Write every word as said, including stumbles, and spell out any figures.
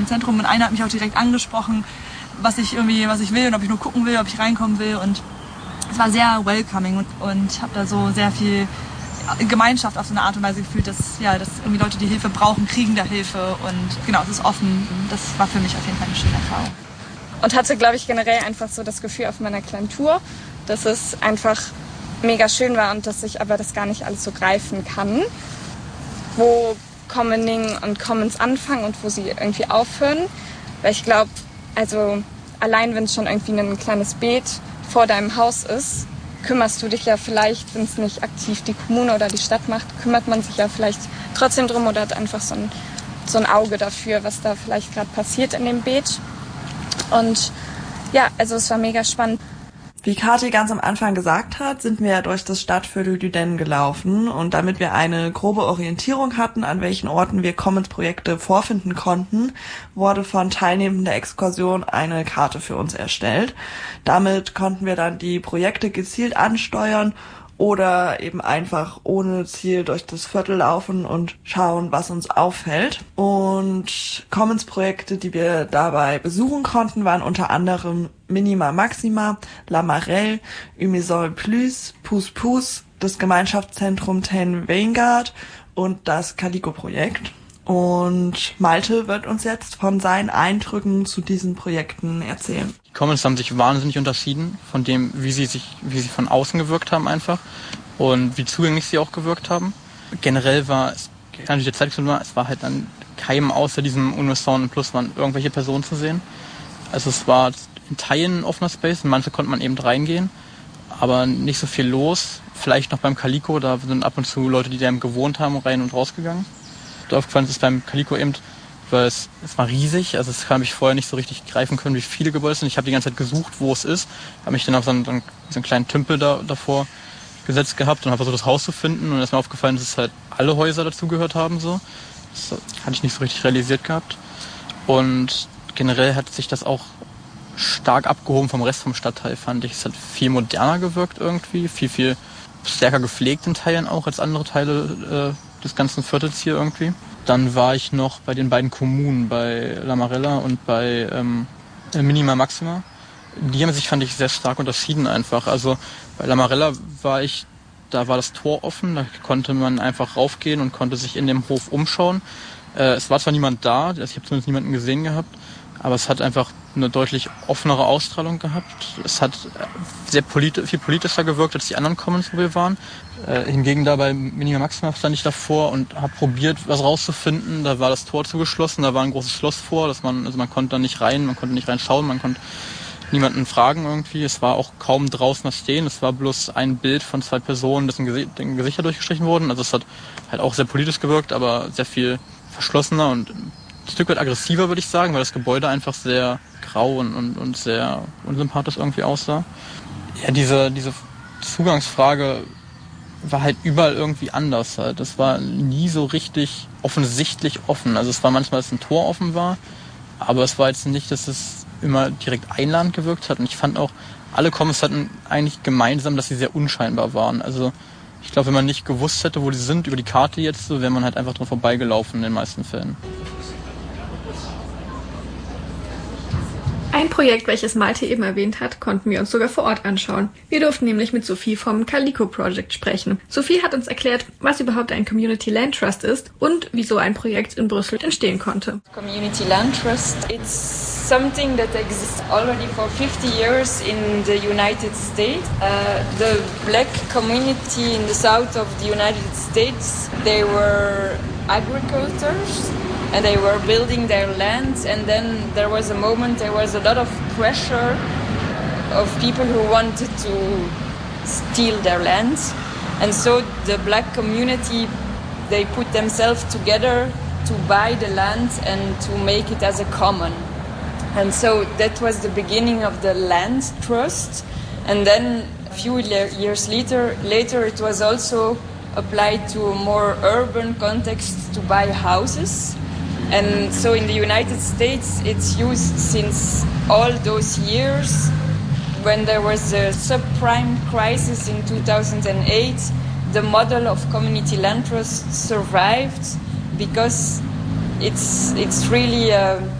diesem Zentrum und einer hat mich auch direkt angesprochen, was ich irgendwie, was ich will und ob ich nur gucken will, ob ich reinkommen will und es war sehr welcoming und, und ich habe da so sehr viel Gemeinschaft auf so eine Art und Weise gefühlt, dass, ja, dass irgendwie Leute, die Hilfe brauchen, kriegen da Hilfe und genau, es ist offen. Das war für mich auf jeden Fall eine schöne Erfahrung. Und hatte, glaube ich, generell einfach so das Gefühl auf meiner kleinen Tour, dass es einfach mega schön war und dass ich aber das gar nicht alles so greifen kann, wo Commoning und Commons anfangen und wo sie irgendwie aufhören. Weil ich glaube, also allein wenn es schon irgendwie ein kleines Beet vor deinem Haus ist, kümmerst du dich ja vielleicht, wenn es nicht aktiv die Kommune oder die Stadt macht, kümmert man sich ja vielleicht trotzdem drum oder hat einfach so ein, so ein Auge dafür, was da vielleicht gerade passiert in dem Beet. Und ja, also es war mega spannend. Wie Kathi ganz am Anfang gesagt hat, sind wir ja durch das Stadtviertel Dudenne gelaufen und damit wir eine grobe Orientierung hatten, an welchen Orten wir Commons-Projekte vorfinden konnten, wurde von Teilnehmenden der Exkursion eine Karte für uns erstellt. Damit konnten wir dann die Projekte gezielt ansteuern oder eben einfach ohne Ziel durch das Viertel laufen und schauen, was uns auffällt. Und Commons-Projekte, die wir dabei besuchen konnten, waren unter anderem Minima Maxima, La Marelle, Umisol Plus, Pus Pus, das Gemeinschaftszentrum Ten Vanguard und das Calico-Projekt. Und Malte wird uns jetzt von seinen Eindrücken zu diesen Projekten erzählen. Die Commons haben sich wahnsinnig unterschieden von dem, wie sie sich, wie sie von außen gewirkt haben einfach und wie zugänglich sie auch gewirkt haben. Generell war es, kann ich dir zeigen, es war halt an keinem außer diesem Unison Plus waren irgendwelche Personen zu sehen. Also es war in Teilen ein offener Space, in manche konnte man eben reingehen, aber nicht so viel los. Vielleicht noch beim Calico, da sind ab und zu Leute, die da gewohnt haben, rein und rausgegangen. Aufgefallen ist beim Calico eben, weil es, es war riesig, also das habe ich vorher nicht so richtig greifen können, wie viele Gebäude sind. Ich habe die ganze Zeit gesucht, wo es ist, habe mich dann auf so einen, so einen kleinen Tümpel da, davor gesetzt gehabt und habe versucht, das Haus zu finden und dann ist mir aufgefallen, dass es halt alle Häuser dazugehört haben. So. Das hatte ich nicht so richtig realisiert gehabt. Und generell hat sich das auch stark abgehoben vom Rest vom Stadtteil, fand ich. Es hat viel moderner gewirkt irgendwie, viel, viel stärker gepflegt in Teilen auch als andere Teile äh, des ganzen Viertels hier irgendwie. Dann war ich noch bei den beiden Kommunen, bei La Marella und bei ähm, Minima Maxima. Die haben sich, fand ich, sehr stark unterschieden einfach. Also bei La Marella war ich, da war das Tor offen, da konnte man einfach raufgehen und konnte sich in dem Hof umschauen. Äh, es war zwar niemand da, also ich habe zumindest niemanden gesehen gehabt, aber es hat einfach eine deutlich offenere Ausstrahlung gehabt. Es hat sehr politi- viel politischer gewirkt als die anderen Commons, wo wir waren. Äh, hingegen da bei Minima Maxima stand ich davor und habe probiert, was rauszufinden. Da war das Tor zugeschlossen, da war ein großes Schloss vor, dass man, also man konnte da nicht rein, man konnte nicht reinschauen, man konnte niemanden fragen irgendwie. Es war auch kaum draußen was stehen. Es war bloß ein Bild von zwei Personen, dessen Gesi- den Gesichter durchgestrichen wurden. Also es hat halt auch sehr politisch gewirkt, aber sehr viel verschlossener und ein Stück weit aggressiver, würde ich sagen, weil das Gebäude einfach sehr grau und, und, und sehr unsympathisch irgendwie aussah. Ja, diese, diese Zugangsfrage war halt überall irgendwie anders halt. Es war nie so richtig offensichtlich offen. Also es war manchmal, dass ein Tor offen war, aber es war jetzt nicht, dass es immer direkt einladend gewirkt hat. Und ich fand auch, alle Commons hatten eigentlich gemeinsam, dass sie sehr unscheinbar waren. Also ich glaube, wenn man nicht gewusst hätte, wo die sind, über die Karte jetzt, so wäre man halt einfach dran vorbeigelaufen in den meisten Fällen. Ein Projekt, welches Malte eben erwähnt hat, konnten wir uns sogar vor Ort anschauen. Wir durften nämlich mit Sophie vom Calico Project sprechen. Sophie hat uns erklärt, was überhaupt ein Community Land Trust ist und wieso ein Projekt in Brüssel entstehen konnte. Community Land Trust, it's something that exists already for fifty years in the United States. Uh, the black community in the south of the United States, they were agricultors. And they were building their land, and then there was a moment, there was a lot of pressure of people who wanted to steal their land. And so the black community, they put themselves together to buy the land and to make it as a common. And so that was the beginning of the land trust. And then a few years later, later it was also applied to a more urban context to buy houses. And so in the United States, it's used since all those years. When there was a subprime crisis in two thousand eight, the model of community land trust survived because it's it's really a